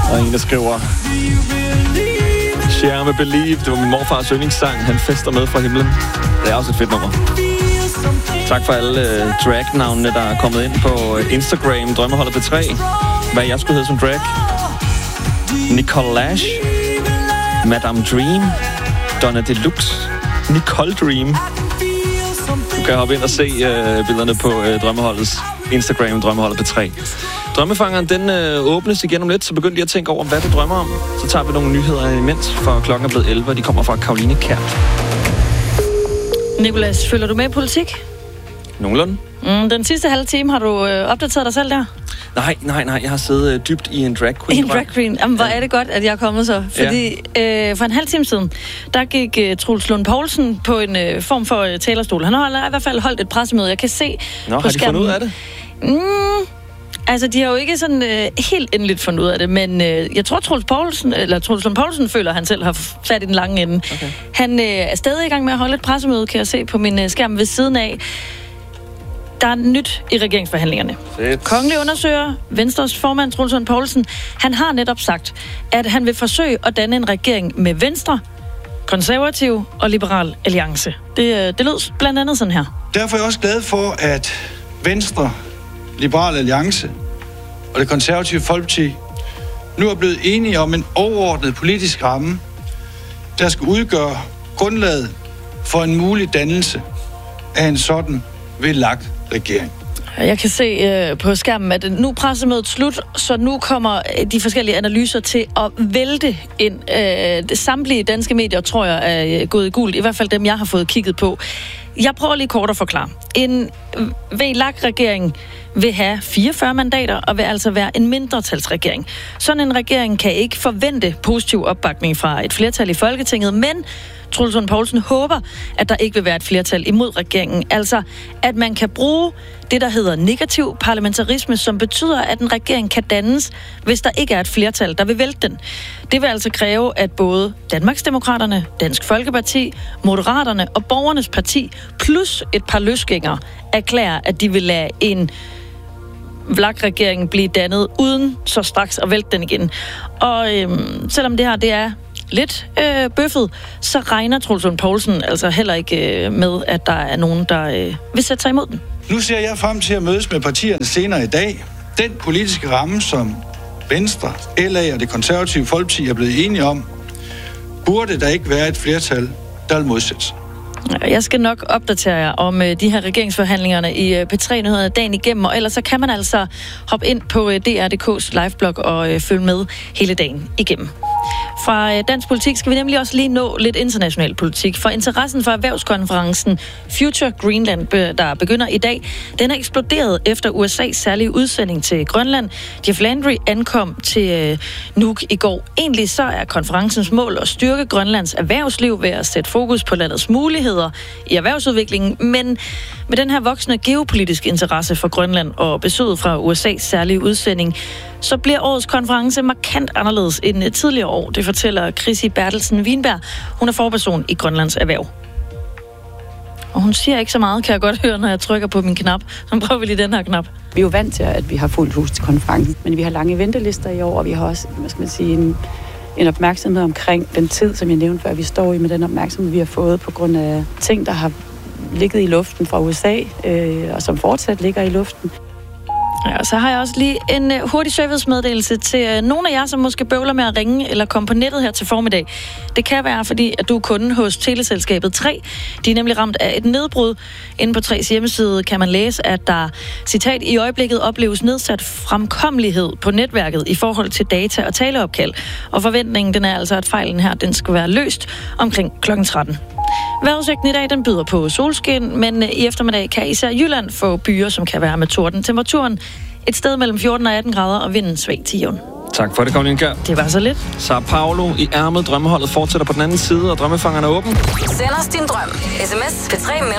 Og en, der skriver... Share med Believe. Det var min morfars yndlingssang. Han fester med fra himlen. Det er også et fedt nummer. Tak for alle drag-navnene, der er kommet ind på Instagram. Drømmeholdet P3. Hvad jeg skulle hedde som drag. Nicole Lash. Madame Dream. Donna Deluxe. Nicole Dream. Du kan hoppe ind og se billederne på Drømmeholdets Instagram, Drømmeholdet P3. Drømmefangeren, den åbnes igen om lidt, så begynd lige at tænke over, hvad du drømmer om. Så tager vi nogle nyheder imens, for klokken er blevet 11, og de kommer fra Karoline Kjær. Nicolas, følger du med i politik? Nogenlunde. Den sidste halve time, har du opdateret dig selv der? Nej. Jeg har siddet dybt i en drag queen. En drag queen. Jamen, hvor er det godt, at jeg er kommet så. Fordi for en halv time siden, der gik Troels Lund Poulsen på en form for talerstol. Han har i hvert fald holdt et pressemøde. Jeg kan se på skærmen. Har de fundet ud af det? Altså, de har jo ikke sådan helt endeligt fundet ud af det, men jeg tror, Troels Lund Poulsen føler, at han selv har fat i den lange ende. Okay. Han er stadig i gang med at holde et pressemøde, kan jeg se på min skærm ved siden af. Der er nyt i regeringsforhandlingerne. Kongelig undersøger Venstres formand, Troels Lund Poulsen. Han har netop sagt, at han vil forsøge at danne en regering med Venstre, Konservativ og Liberal Alliance. Det lød blandt andet sådan her. Derfor er jeg også glad for, at Venstre, Liberal Alliance og det Konservative Folkeparti nu er blevet enige om en overordnet politisk ramme, der skal udgøre grundlaget for en mulig dannelse af en sådan vedlagt regering. Jeg kan se på skærmen, at nu er pressemødet slut, så nu kommer de forskellige analyser til at vælte ind. Samtlige danske medier, tror jeg, er gået i gult. I hvert fald dem, jeg har fået kigget på. Jeg prøver lige kort at forklare. En VLAK-regering vil have 44 mandater og vil altså være en mindretalsregering. Sådan en regering kan ikke forvente positiv opbakning fra et flertal i Folketinget, men Troels Lund Poulsen håber, at der ikke vil være et flertal imod regeringen. Altså, at man kan bruge det, der hedder negativ parlamentarisme, som betyder, at en regering kan dannes, hvis der ikke er et flertal, der vil vælte den. Det vil altså kræve, at både Danmarksdemokraterne, Dansk Folkeparti, Moderaterne og Borgernes Parti, plus et par løsgængere, erklærer, at de vil lade en VLAK-regering blive dannet, uden så straks at vælte den igen. Og selvom det her, det er lidt bøffet, så regner Troels Lund Poulsen altså heller ikke med, at der er nogen, der vil sætte sig imod den. Nu ser jeg frem til at mødes med partierne senere i dag. Den politiske ramme, som Venstre, LA og det Konservative Folkeparti er blevet enige om, burde der ikke være et flertal, der vil modsætte sig. Jeg skal nok opdatere jer om de her regeringsforhandlingerne i P3-nyhederne dagen igennem, og ellers så kan man altså hoppe ind på DR.dk's liveblog og følge med hele dagen igennem. Fra dansk politik skal vi nemlig også lige nå lidt international politik, for interessen for erhvervskonferencen Future Greenland, der begynder i dag, den er eksploderet efter USA's særlige udsending til Grønland. Jeff Landry ankom til Nuuk i går. Egentlig så er konferencens mål at styrke Grønlands erhvervsliv ved at sætte fokus på landets muligheder i erhvervsudviklingen, men med den her voksende geopolitiske interesse for Grønland og besøget fra USA's særlige udsending, så bliver årets konference markant anderledes end tidligere år. Det fortæller Chrissy Bertelsen Wienberg. Hun er forperson i Grønlands Erhverv. Og hun siger ikke så meget, kan jeg godt høre, når jeg trykker på min knap. Så prøver vi lige den her knap. Vi er jo vant til, at vi har fuldt hus til konferencen, men vi har lange ventelister i år, og vi har også, en opmærksomhed omkring den tid, som jeg nævnte før, vi står i med den opmærksomhed, vi har fået på grund af ting, der har ligget i luften fra USA, og som fortsat ligger i luften. Ja, og så har jeg også lige en hurtig servicemeddelelse til nogle af jer, som måske bøvler med at ringe eller komme på nettet her til formiddag. Det kan være, fordi at du er kunde hos teleselskabet 3. De er nemlig ramt af et nedbrud. Inde på 3's hjemmeside kan man læse, at der, citat, i øjeblikket opleves nedsat fremkommelighed på netværket i forhold til data og taleopkald. Og forventningen den er altså, at fejlen her den skal være løst omkring kl. 13. Vejrudsigten i dag, den byder på solskin, men i eftermiddag kan især Jylland få byer, som kan være med torden. Temperaturen et sted mellem 14 og 18 grader, og vinden svag til jævn. Tak for det, Karoline Kjær. Det var så lidt. Så Paolo i ærmet. Drømmeholdet fortsætter på den anden side, og drømmefangeren er åben. Send os din drøm. SMS P3